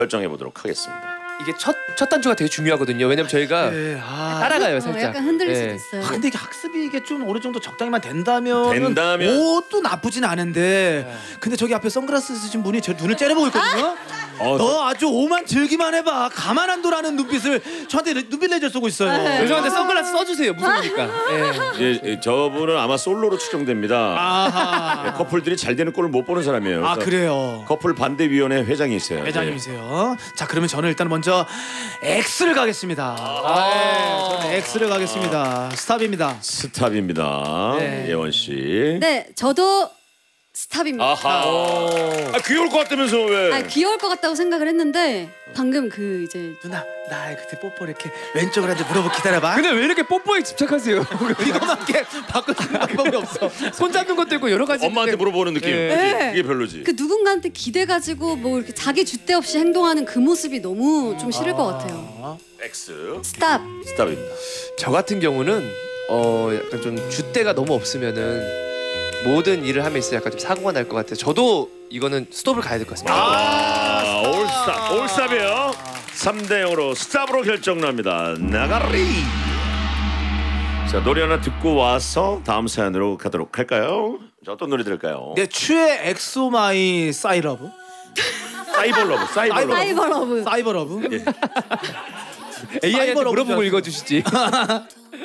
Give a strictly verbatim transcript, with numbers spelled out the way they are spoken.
결정해 보도록 하겠습니다. 이게 첫, 첫 단추가 되게 중요하거든요. 왜냐면 저희가 네, 아. 따라가요 어, 살짝. 약간 흔들릴 네. 수도 있어요. 아, 근데 이게 학습이 이게 좀 어느 정도 적당히만 된다면 된다면. 뭐또 나쁘진 않은데 근데 저기 앞에 선글라스 쓰신 분이 제 눈을 째려보고 있거든요. 어, 너 아주 오만 즐기만 해봐. 가만 안 둬라는 눈빛을 저한테 눈빛 레저 쏘고 있어요. 죄송한데 선글라스 써주세요. 무서우니까. 예. 예, 예, 저분은 아마 솔로로 추정됩니다. 아하. 예, 커플들이 잘 되는 꼴을 못 보는 사람이에요. 아 그래서 그래요. 커플 반대위원회 회장이 있어요. 회장님이세요. 자 그러면 저는 일단 먼저 X를 가겠습니다. 아, 네, 저는 X를 가겠습니다. 스탑입니다. 예. 스탑입니다. 네. 예원 씨. 네, 저도 스탑입니다. 아하. 아, 귀여울 것 같다면서 왜? 아, 귀여울 것 같다고 생각을 했는데 방금 그 이제 누나 나 그때 뽀뽀 이렇게 왼쪽으로 한테 물어보 기다려봐. 근데 왜 이렇게 뽀뽀에 집착하세요? 이거밖에 바꿀 수 있는 방법이 없어. 손 잡는 것도 있고 여러 가지. 엄마한테 있는데. 물어보는 느낌. 예. 그치? 네. 이게 별로지. 그 누군가한테 기대가지고 뭐 이렇게 자기 줏대 없이 행동하는 그 모습이 너무 좀 싫을 것 같아요. X. 스탑. 스탑입니다. 저 같은 경우는 어 약간 좀 줏대가 너무 없으면은 모든 일을 함에 있어 약간 좀 사고가 날 것 같아요. 저도 이거는 스톱을 가야 될 것 같습니다. 아, 올스탑. 올스탑이에요. 삼 대 영으로 스탑으로 결정납니다. 나가리. 자, 노래 하나 듣고 와서 다음 사연으로 가도록 할까요? 자, 어떤 노래 들을까요? 내 추의 엑소마이 사이러브. 사이버 러브. 사이버 러브. 사이버 러브. 사이버 러브. 에이아이한테 사이버 물어보고 러브죠. 읽어주시지.